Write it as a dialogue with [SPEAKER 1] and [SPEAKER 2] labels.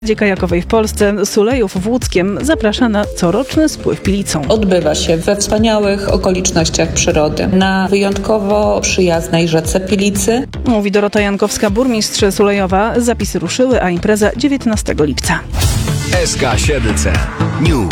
[SPEAKER 1] Kajakowej w Polsce Sulejów w Łódzkiem zaprasza na coroczny spływ Pilicą.
[SPEAKER 2] Odbywa się we wspaniałych okolicznościach przyrody, na wyjątkowo przyjaznej rzece Pilicy.
[SPEAKER 1] Mówi Dorota Jankowska, burmistrz Sulejowa. Zapisy ruszyły, a impreza 19 lipca.
[SPEAKER 3] SK Siedlce News.